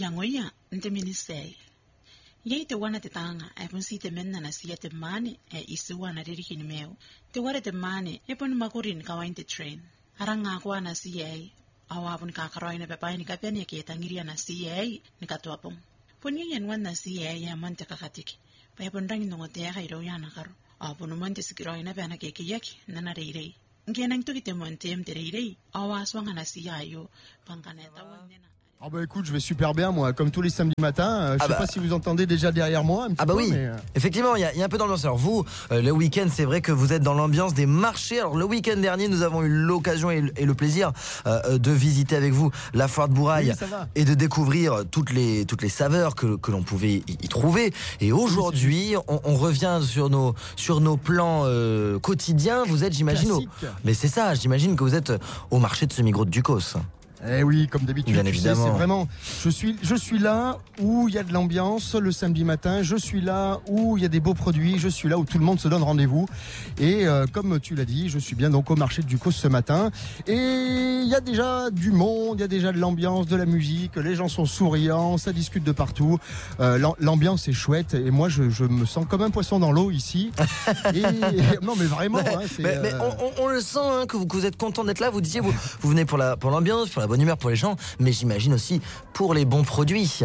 Yangoya, Nteminise. Yay the one at the tanga, I won't see the men and I see at the money, is the one at the mail. The what at the money, upon Makurin going the train. Arangakwana CA, our Kakaroina Papa Nikapeniki, Tangiriana CA, Nikatuapon. Punian one na CA, Montecatiki. By upon running no te Hiroyanakar, or Ponumontes Groina Banakaki, Nanare. Ganang to get them on Tem Terere, our Swangana CIO, Pancaneta. Ah bah écoute, je vais super bien moi, comme tous les samedis matins. Je sais pas si vous entendez déjà derrière moi. Un petit peu, oui, mais effectivement, il y a un peu d'ambiance. Alors vous, le week-end, c'est vrai que vous êtes dans l'ambiance des marchés. Alors le week-end dernier, nous avons eu l'occasion et le plaisir de visiter avec vous la foire de Bourail et de découvrir toutes les saveurs que l'on pouvait y trouver. Et aujourd'hui, on revient sur nos plans quotidiens. Vous êtes, j'imagine, mais c'est ça, j'imagine que vous êtes au marché de Semi-Gros de Ducos. Eh oui, comme d'habitude, bien évidemment. C'est vraiment, je suis là où il y a de l'ambiance le samedi matin, je suis là où il y a des beaux produits, je suis là où tout le monde se donne rendez-vous. Et comme tu l'as dit, je suis bien donc au marché de Ducos ce matin. Et il y a déjà du monde, il y a déjà de l'ambiance, de la musique, les gens sont souriants, ça discute de partout. L'ambiance est chouette et moi je me sens comme un poisson dans l'eau ici. Non mais vraiment. Mais on le sent hein, que vous êtes content d'être là. Vous disiez vous venez pour l'ambiance, pour la bonne humeur pour les gens, mais j'imagine aussi pour les bons produits.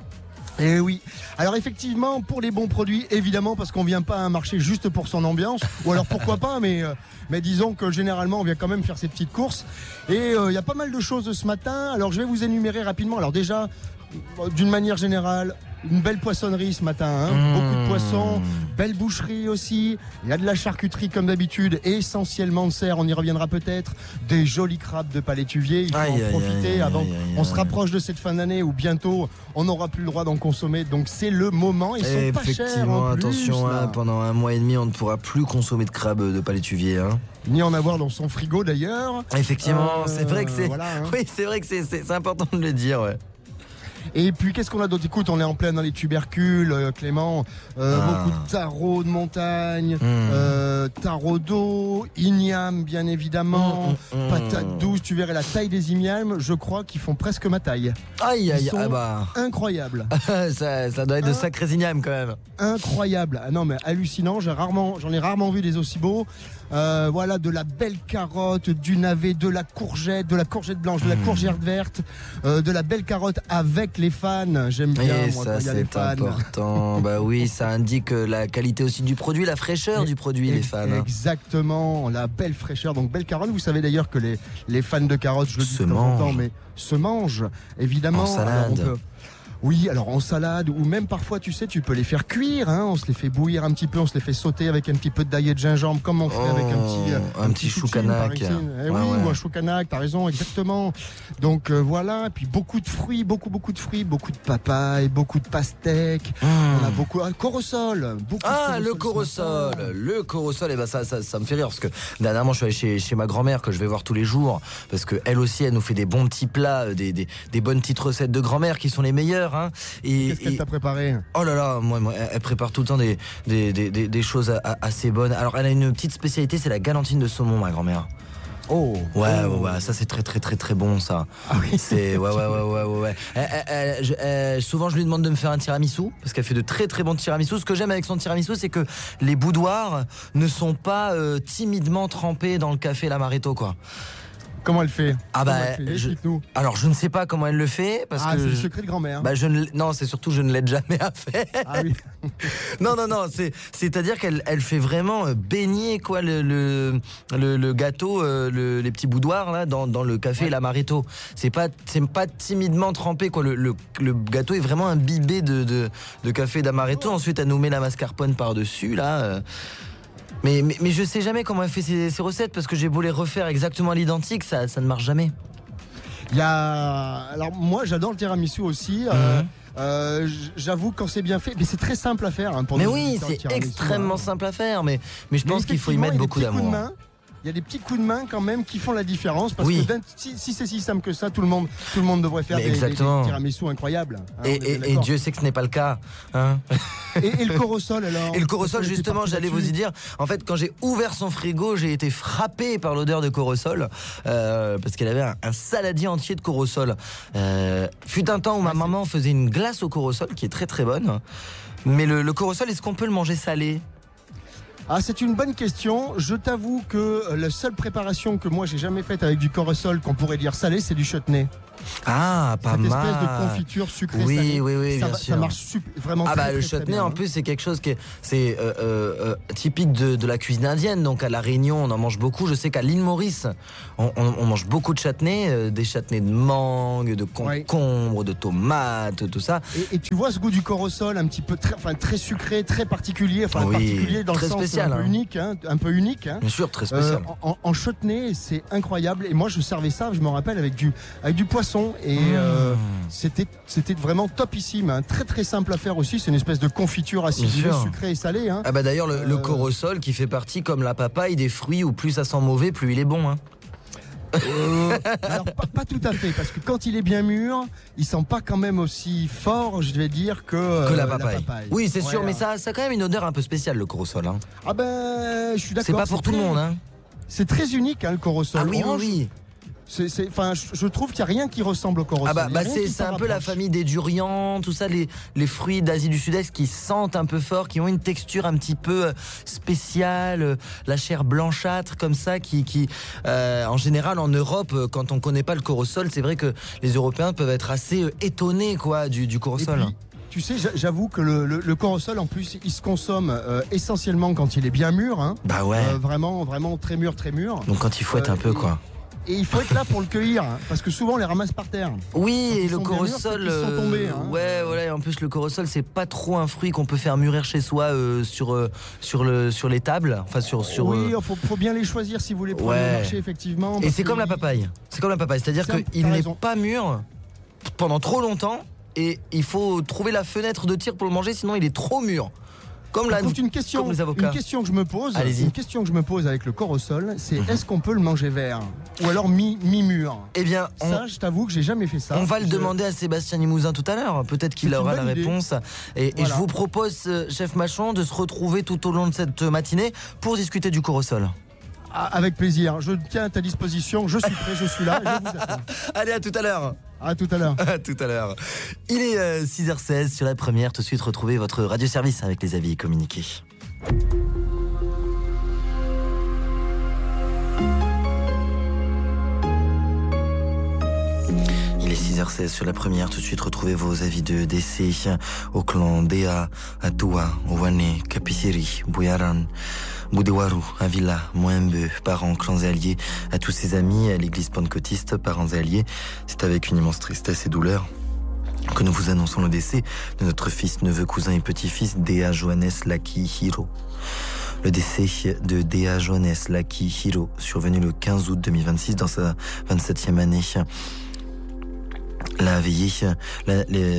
Eh oui. Alors effectivement, pour les bons produits, évidemment, parce qu'on vient pas à un marché juste pour son ambiance, ou alors pourquoi pas, mais disons que généralement on vient quand même faire ses petites courses. Et il y a pas mal de choses ce matin. Alors je vais vous énumérer rapidement. Alors déjà, d'une manière générale, une belle poissonnerie ce matin, hein. Beaucoup de poissons, belle boucherie aussi. Il y a de la charcuterie comme d'habitude, essentiellement de cerf, on y reviendra peut-être. Des jolis crabes de Palétuvier, il faut en profiter avant. On se rapproche de cette fin d'année où bientôt on n'aura plus le droit d'en consommer, donc c'est le moment. Ils sont pas chers. Effectivement, attention, pendant un mois et demi, on ne pourra plus consommer de crabes de Palétuvier. Hein. Ni en avoir dans son frigo d'ailleurs. Effectivement, c'est vrai que c'est. Voilà, hein. Oui, c'est vrai que c'est important de le dire, ouais. Et puis qu'est-ce qu'on a d'autre? Écoute, on est en plein dans les tubercules, Clément, beaucoup de tarots de montagne, tarots d'eau, ignames bien évidemment, patates douces, tu verrais la taille des ignames, je crois qu'ils font presque ma taille. Aïe aïe, incroyable. ça doit être de sacrés ignames quand même. Incroyable. Ah non mais hallucinant, j'en ai rarement vu des aussi beaux. Voilà, de la belle carotte, du navet, de la courgette blanche, de la courgette verte, de la belle carotte avec les fans. J'aime bien, moi, quand il y a les fans. C'est important. Bah oui, ça indique la qualité aussi du produit, la fraîcheur du produit, les fans. Exactement, la belle fraîcheur. Donc, belle carotte. Vous savez d'ailleurs que les fans de carottes, je le dis de temps en temps, mais se mangent, évidemment. En salade. Oui, alors en salade, ou même parfois, tu sais, tu peux les faire cuire, hein, on se les fait bouillir un petit peu, on se les fait sauter avec un petit peu de d'ail et de gingembre, comme on fait avec un petit choucanac. Ou un choucanac, t'as raison, exactement. Donc voilà, et puis beaucoup de fruits, beaucoup de fruits, beaucoup de papaye, beaucoup de pastèques, on a beaucoup, corosol, beaucoup le corosol, et ben ça me fait rire, parce que dernièrement, je suis allé chez ma grand-mère, que je vais voir tous les jours, parce que elle aussi, elle nous fait des bons petits plats, des bonnes petites recettes de grand-mère qui sont les meilleures. Hein. Qu'est-ce qu'elle t'a préparé? Oh là là, moi, elle prépare tout le temps des choses assez bonnes. Alors elle a une petite spécialité, c'est la galantine de saumon, ma grand-mère. Ouais, ça c'est très bon ça. Ah oui. C'est ouais. Souvent je lui demande de me faire un tiramisu parce qu'elle fait de très bons tiramisu. Ce que j'aime avec son tiramisu, c'est que les boudoirs ne sont pas timidement trempés dans le café l'amaretto, quoi. Comment elle fait? Alors je ne sais pas comment elle le fait parce que c'est le secret de grand-mère. Non, c'est surtout je ne l'aide jamais à faire. Ah oui. non, c'est-à-dire qu'elle fait vraiment baigner quoi le gâteau, les petits boudoirs là dans le café l'amaretto. C'est pas timidement trempé quoi. Le gâteau est vraiment imbibé de café d'amaretto. Ensuite elle nous met la mascarpone par-dessus là. Mais je sais jamais comment elle fait ses recettes parce que j'ai beau les refaire exactement à l'identique, ça ne marche jamais. Alors moi j'adore le tiramisu aussi. J'avoue quand c'est bien fait, mais c'est très simple à faire. Hein, mais oui, c'est extrêmement simple à faire, mais je pense qu'il faut y mettre beaucoup d'amour. il y a des petits coups de main quand même qui font la différence. Parce Oui. que si c'est si simple que ça, tout le monde devrait faire des tiramisu incroyables. Hein, et Dieu sait que ce n'est pas le cas. Hein. Et le Corosol alors? Et le Corosol, justement, j'allais vous y dire. En fait, quand j'ai ouvert son frigo, j'ai été frappé par l'odeur de Corosol. Parce qu'elle avait un saladier entier de Corosol. Fut un temps où ma maman faisait une glace au Corosol qui est très très bonne. Mais le Corosol, est-ce qu'on peut le manger salé ? Ah, c'est une bonne question. Je t'avoue que la seule préparation que moi j'ai jamais faite avec du Corosol, qu'on pourrait dire salé, c'est du chutney. Ah, pas mal. Cette espèce de confiture sucrée salée. Oui, bien sûr. Ça marche vraiment très, le très, chutney très bien, en plus c'est quelque chose qui est typique de la cuisine indienne. Donc à La Réunion on en mange beaucoup. Je sais qu'à l'île Maurice on mange beaucoup de chutney, des chutneys de mangue, de concombre, de tomates, tout ça. Et tu vois ce goût du Corosol un petit peu très sucré, très particulier, particulier dans très le sens spécial, un peu unique, hein, un peu unique. Hein. Bien sûr, très spécial. En chutney, c'est incroyable. Et moi je servais ça, je me rappelle, avec du poisson. Et c'était vraiment topissime, hein. Très très simple à faire aussi. C'est une espèce de confiture acidulée, sucrée et salée, hein. D'ailleurs le Corosol qui fait partie comme la papaye des fruits où plus ça sent mauvais plus il est bon, hein. Alors pas tout à fait, parce que quand il est bien mûr, il sent pas quand même aussi fort, je vais dire, que la papaye. Oui, c'est sûr, mais ça a quand même une odeur un peu spéciale, le Corosol, hein. Je suis d'accord. C'est pas pour tout le monde, hein. C'est très unique, hein, le Corosol. Ah oui. Je trouve qu'il n'y a rien qui ressemble au Corosol. C'est un peu la famille des durians, tout ça, les fruits d'Asie du Sud-Est qui sentent un peu fort, qui ont une texture un petit peu spéciale, la chair blanchâtre comme ça, qui en général en Europe, quand on connaît pas le Corosol, c'est vrai que les Européens peuvent être assez étonnés du Corosol. Et puis, tu sais, j'avoue que le Corosol, en plus, il se consomme essentiellement quand il est bien mûr, hein. Vraiment très mûr. Donc quand il fouette un peu, quoi. Et il faut être là pour le cueillir, hein, parce que souvent on les ramasse par terre. Oui, et le Corosol, ils sont tombés, hein. Ouais, en plus le Corosol c'est pas trop un fruit qu'on peut faire mûrir chez soi sur les tables, enfin Oui, faut bien les choisir si vous les prenez au marché, effectivement. Et c'est comme la papaye. C'est-à-dire qu'il n'est pas mûr pendant trop longtemps et il faut trouver la fenêtre de tir pour le manger, sinon il est trop mûr. Comme une question que je me pose, avec le Corosol, c'est est-ce qu'on peut le manger vert ou alors mi-mûr? Eh bien, ça, je t'avoue que j'ai jamais fait ça. On va le demander à Sébastien Limousin tout à l'heure. Peut-être qu'il aura la réponse. Et je vous propose, chef Machon, de se retrouver tout au long de cette matinée pour discuter du Corosol. Avec plaisir. Je tiens à ta disposition. Je suis prêt, je suis là. Je vous attends. Allez, à tout à l'heure. À tout à l'heure. À tout à l'heure. Il est 6h16 sur la première. Tout de suite, retrouvez votre radio-service avec les avis et communiqués. Il est 6h16 sur la première. Tout de suite, retrouvez vos avis de décès au clan Dea, Atua, Owane, Kapisiri, Bouyaran, Boudewaru, Avila, Moembe, parents, clans et alliés, à tous ses amis, à l'église pentecôtiste, parents et alliés. C'est avec une immense tristesse et douleur que nous vous annonçons le décès de notre fils, neveu, cousin et petit-fils, Dea Johannes Laki Hiro. Le décès de Dea Johannes Laki Hiro, survenu le 15 août 2026 dans sa 27e année. La veillée, la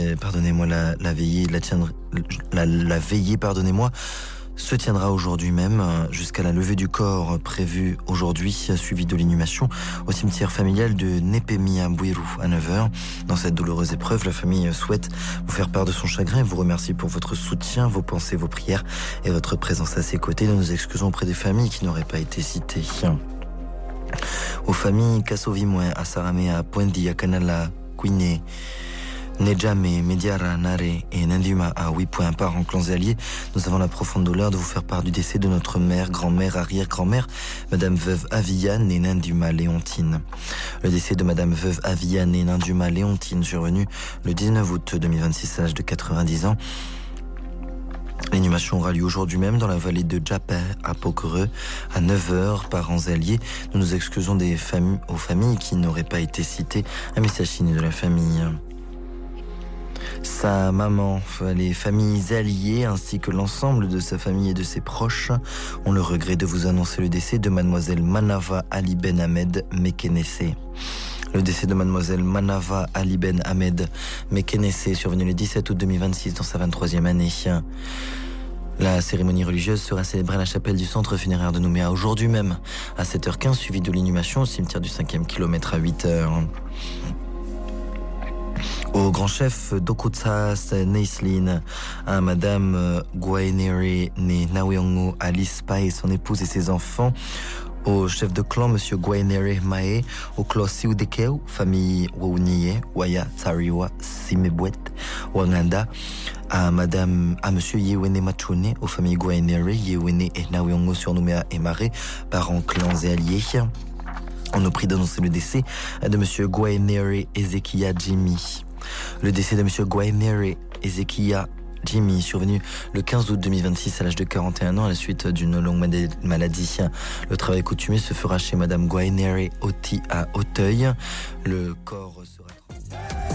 veillée, pardonnez-moi, se tiendra aujourd'hui même jusqu'à la levée du corps prévue aujourd'hui, suivie de l'inhumation au cimetière familial de Nepemia Bouirou à 9h. Dans cette douloureuse épreuve, la famille souhaite vous faire part de son chagrin et vous remercie pour votre soutien, vos pensées, vos prières et votre présence à ses côtés. Nous nous excusons auprès des familles qui n'auraient pas été citées. Aux familles Kasovimoe, Asaramea, Puendi, Akanala, Quine, Nejame, Mediara, Nare et Nanduma à 8 points par en clans et alliés, nous avons la profonde douleur de vous faire part du décès de notre mère, grand-mère, arrière-grand-mère, Madame Veuve Avillane et Nanduma Léontine. Le décès de Madame Veuve Avillane et Nanduma Léontine, survenu le 19 août 2026 à l'âge de 90 ans. L'inhumation aura lieu aujourd'hui même dans la vallée de Djapé à Pokereux à 9h, parents et alliés. Nous nous excusons aux familles qui n'auraient pas été citées. Un message signé de la famille. Sa maman, les familles alliées ainsi que l'ensemble de sa famille et de ses proches ont le regret de vous annoncer le décès de mademoiselle Manava Ali Ben Ahmed Mekenesse. Le décès de mademoiselle Manava Ali Ben Ahmed Mekenesse, survenu le 17 août 2026 dans sa 23e année. La cérémonie religieuse sera célébrée à la chapelle du centre funéraire de Nouméa aujourd'hui même à 7h15, suivi de l'inhumation au cimetière du 5e kilomètre à 8h. Au grand chef d'Okutsas Neislin, à Madame Gwaenere né Naweongo, Alice Pai, son épouse et ses enfants. Au chef de clan, Monsieur Gwaenere Mae, au clan Siudekeu, famille Wauniye, Waya, Tsariwa, Simebwet, Wanganda, à Monsieur Yewene Machone, aux familles Gwaenere, Yewene et Naweongo surnommés et Maré, parents, clans et alliés. On nous prie d'annoncer le décès de Monsieur Gwaenere Ezekiah Jimmy. Le décès de Monsieur Gwaenere Ezekiah Jimmy, survenu le 15 août 2026 à l'âge de 41 ans à la suite d'une longue maladie. Le travail coutumier se fera chez Madame Gwaenere Oti à Auteuil. Le corps sera